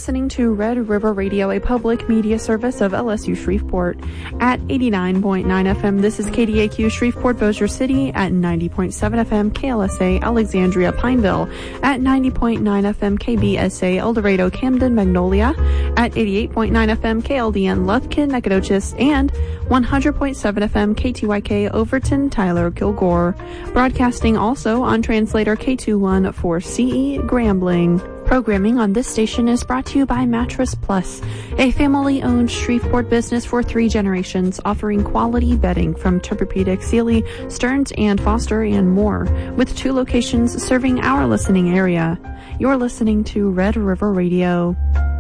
listening to Red River Radio, a public media service of LSU Shreveport at 89.9 FM. This is KDAQ Shreveport Bossier City at 90.7 FM, KLSA Alexandria Pineville at 90.9 FM, KBSA El Dorado Camden Magnolia at 88.9 FM, KLDN Lufkin Nacogdoches and 100.7 FM, KTYK Overton Tyler Kilgore. Broadcasting also on translator K21 for CE Grambling. Programming on this station is brought to you by Mattress Plus, a family-owned Shreveport business for 3 generations, offering quality bedding from Tempur-Pedic, Sealy, Stearns, and Foster, and more, with 2 locations serving our listening area. You're listening to Red River Radio.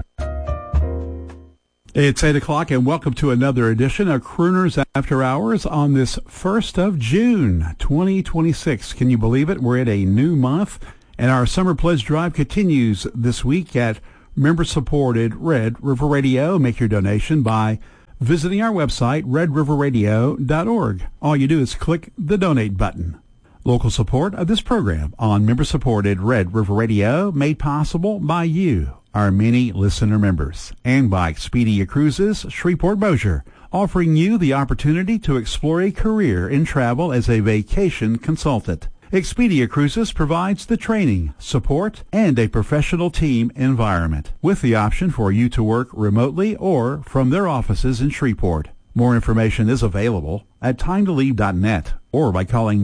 It's 8 o'clock, and welcome to another edition of Crooners After Hours on this 1st of June, 2026. Can you believe it? We're at a new month. And our Summer Pledge Drive continues this week at member-supported Red River Radio. Make your donation by visiting our website, redriverradio.org. All you do is click the donate button. Local support of this program on member-supported Red River Radio made possible by you, our many listener members, and by Expedia Cruises Shreveport Bossier, offering you the opportunity to explore a career in travel as a vacation consultant. Expedia Cruises provides the training, support, and a professional team environment, with the option for you to work remotely or from their offices in Shreveport. More information is available at timetolive.net or by calling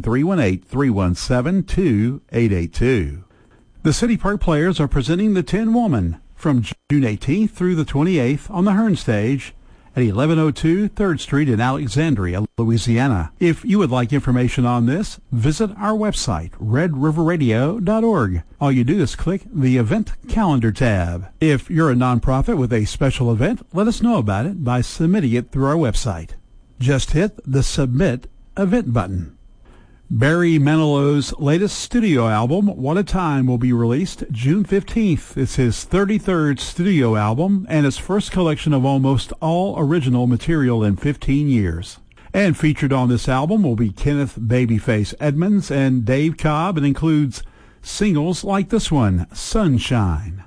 318-317-2882. The City Park Players are presenting the Tin Woman from June 18th through the 28th on the Hearn Stage at 1102 3rd Street in Alexandria, Louisiana. If you would like information on this, visit our website, redriverradio.org. All you do is click the Event Calendar tab. If you're a nonprofit with a special event, let us know about it by submitting it through our website. Just hit the Submit Event button. Barry Manilow's latest studio album, What a Time, will be released June 15th. It's his 33rd studio album and his first collection of almost all original material in 15 years. And featured on this album will be Kenneth Babyface Edmonds and Dave Cobb, and includes singles like this one, Sunshine.